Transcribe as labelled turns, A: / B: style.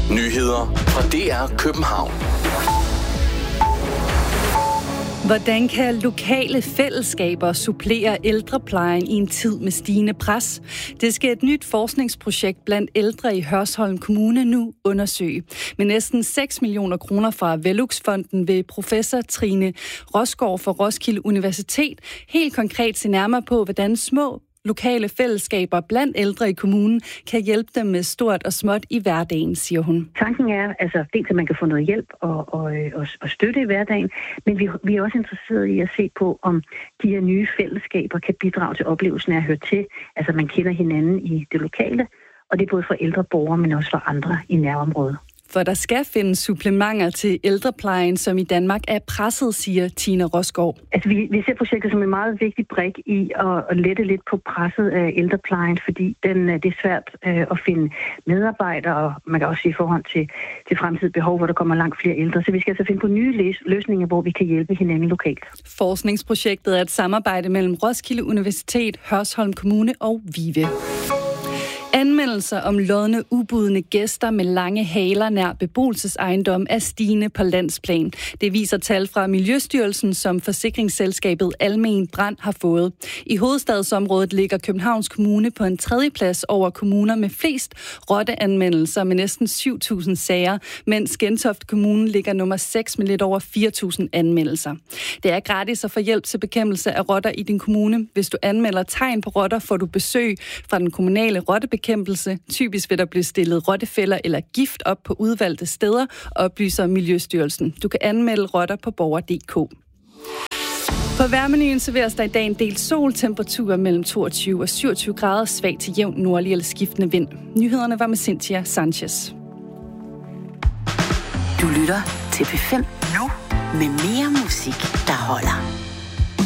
A: Nyheder fra DR København.
B: Hvordan kan lokale fællesskaber supplere ældreplejen i en tid med stigende pres? Det skal et nyt forskningsprojekt blandt ældre i Hørsholm Kommune nu undersøge. Med næsten 6 millioner kroner fra Velux-fonden vil professor Trine Rosgaard fra Roskilde Universitet helt konkret se nærmere på, hvordan små lokale fællesskaber blandt ældre i kommunen kan hjælpe dem med stort og småt i hverdagen, siger hun.
C: Tanken er altså dels, at man kan få noget hjælp og støtte i hverdagen, men vi er også interesserede i at se på, om de her nye fællesskaber kan bidrage til oplevelsen af at høre til. Altså man kender hinanden i det lokale, og det er både for ældre borgere, men også for andre i nærområdet.
B: For der skal findes supplementer til ældreplejen, som i Danmark er presset, siger Tina Rosgaard.
C: Altså, vi ser projektet som en meget vigtig brik i at lette lidt på presset af ældreplejen, fordi det er svært at finde medarbejdere, og man kan også sige i forhold til fremtidigt behov, hvor der kommer langt flere ældre. Så vi skal altså finde på nye løsninger, hvor vi kan hjælpe hinanden lokalt.
B: Forskningsprojektet er et samarbejde mellem Roskilde Universitet, Hørsholm Kommune og VIVE. Anmeldelser om lodne, ubudne gæster med lange haler nær beboelsesejendom er stigende på landsplan. Det viser tal fra Miljøstyrelsen, som forsikringsselskabet Almen Brand har fået. I hovedstadsområdet ligger Københavns Kommune på en 3. plads over kommuner med flest rotteanmeldelser med næsten 7.000 sager, mens Gentofte Kommune ligger nummer 6 med lidt over 4.000 anmeldelser. Det er gratis at få hjælp til bekæmpelse af rotter i din kommune. Hvis du anmelder tegn på rotter, får du besøg fra den kommunale rottebekæmpelse. Typisk vil der blive stillet rottefælder eller gift op på udvalgte steder, oplyser Miljøstyrelsen. Du kan anmelde rotter på borger.dk. På vejrmenuen serveres der i dag en del sol, temperaturer mellem 22 og 27 grader, svag til jævn nordlig eller skiftende vind. Nyhederne var med Cynthia Sanchez.
D: Du lytter til P5 nu med mere musik, der holder.